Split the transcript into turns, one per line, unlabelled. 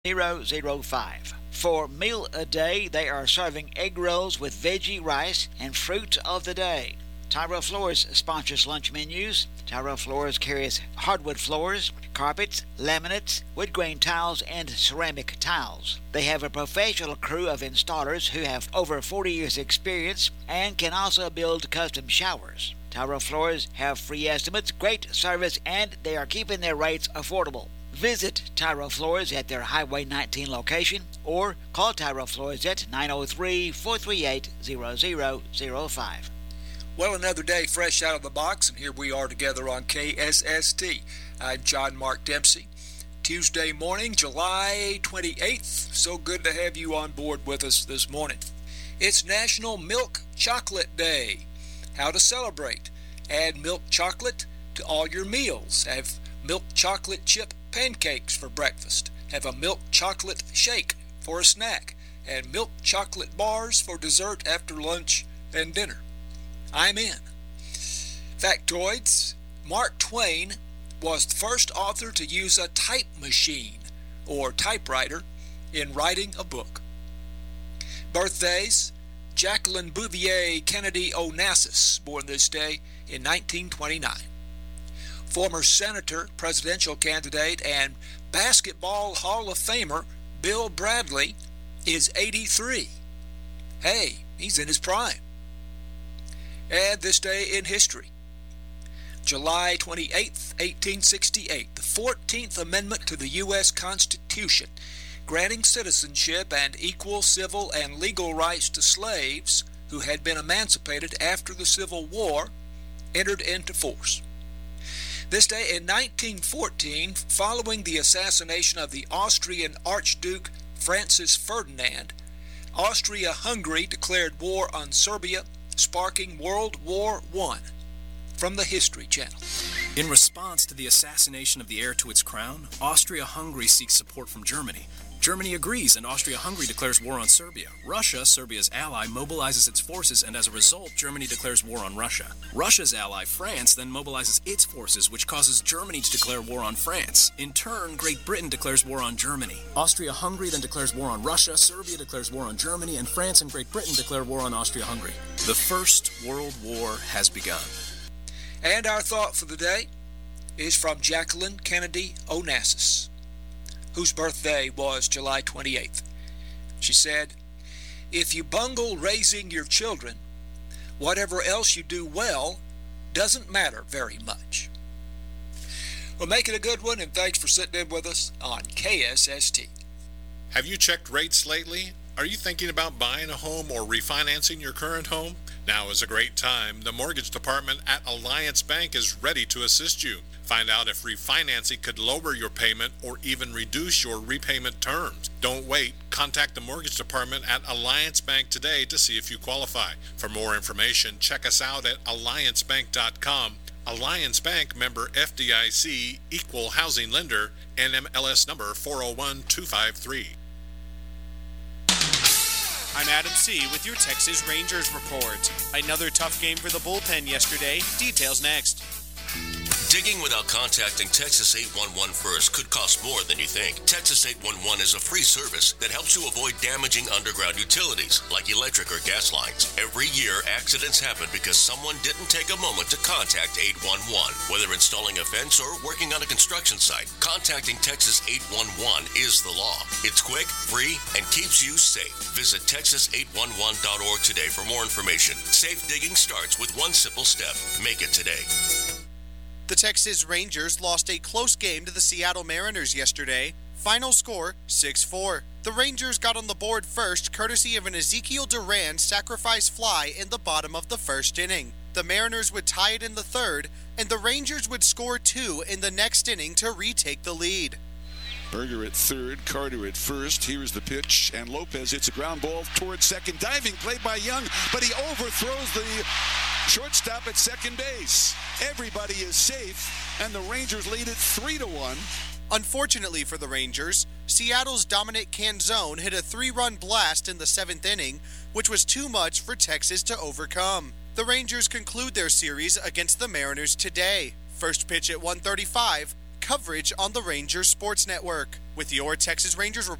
005. For meal a day, they are serving egg rolls with veggie rice and fruit of the day. Tyrell Floors sponsors lunch menus. Tyrell Floors carries hardwood floors, carpets, laminates, wood grain tiles, and ceramic tiles. They have a professional crew of installers who have over 40 years experience and can also build custom showers. Tyrell Floors have free estimates, great service, and they are keeping their rates affordable. Visit Tyrell Floors at their Highway 19 location or call Tyrell Floors at 903-438-0005.
Well, another day fresh out of the box, and here we are together on KSST. I'm John Mark Dempsey. Tuesday morning, July 28th. So good to have you on board with us this morning. It's National Milk Chocolate Day. How to celebrate? Add milk chocolate to all your meals. Have milk chocolate chip pancakes for breakfast. Have a milk chocolate shake for a snack. And milk chocolate bars for dessert after lunch and dinner. I'm in. Factoids. Mark Twain was the first author to use a type machine, or typewriter, in writing a book. Birthdays. Jacqueline Bouvier Kennedy Onassis, born this day in 1929. Former senator, presidential candidate, and Basketball Hall of Famer Bill Bradley is 83. Hey, he's in his prime. And this day in history. July 28, 1868, the 14th Amendment to the U.S. Constitution, granting citizenship and equal civil and legal rights to slaves who had been emancipated after the Civil War, entered into force. This day in 1914, following the assassination of the Austrian Archduke Francis Ferdinand, Austria-Hungary declared war on Serbia, sparking World War I. From the History Channel.
In response to the assassination of the heir to its crown, Austria-Hungary seeks support from Germany. Germany agrees, and Austria-Hungary declares war on Serbia. Russia, Serbia's ally, mobilizes its forces, and as a result, Germany declares war on Russia. Russia's ally, France, then mobilizes its forces, which causes Germany to declare war on France. In turn, Great Britain declares war on Germany. Austria-Hungary then declares war on Russia, Serbia declares war on Germany, and France and Great Britain declare war on Austria-Hungary. The First World War has begun.
And our thought for the day is from Jacqueline Kennedy Onassis, whose birthday was July 28th. She said, "If you bungle raising your children, whatever else you do well doesn't matter very much." Well, make it a good one, and thanks for sitting in with us on KSST.
Have you checked rates lately? Are you thinking about buying a home or refinancing your current home? Now is a great time. The mortgage department at Alliance Bank is ready to assist you. Find out if refinancing could lower your payment or even reduce your repayment terms. Don't wait. Contact the mortgage department at Alliance Bank today to see if you qualify. For more information, check us out at alliancebank.com. Alliance Bank, member FDIC, equal housing lender, NMLS number 401253.
I'm Adam C. with your Texas Rangers report. Another tough game for the bullpen yesterday. Details next.
Digging without contacting Texas 811 first could cost more than you think. Texas 811 is a free service that helps you avoid damaging underground utilities like electric or gas lines. Every year, accidents happen because someone didn't take a moment to contact 811. Whether installing a fence or working on a construction site, contacting Texas 811 is the law. It's quick, free, and keeps you safe. Visit texas811.org today for more information. Safe digging starts with one simple step. Make it today.
The Texas Rangers lost a close game to the Seattle Mariners yesterday. Final score, 6-4. The Rangers got on the board first, courtesy of an Ezekiel Duran sacrifice fly in the bottom of the first inning. The Mariners would tie it in the third, and the Rangers would score 2 in the next inning to retake the lead.
Berger at third, Carter at first. Here's the pitch, and Lopez hits a ground ball towards second. Diving play by Young, but he overthrows the shortstop at second base. Everybody is safe, and the Rangers lead it 3-1.
Unfortunately for the Rangers, Seattle's Dominic Canzone hit a 3-run blast in the 7th inning, which was too much for Texas to overcome. The Rangers conclude their series against the Mariners today. First pitch at 1:35, coverage on the Rangers Sports Network. With your Texas Rangers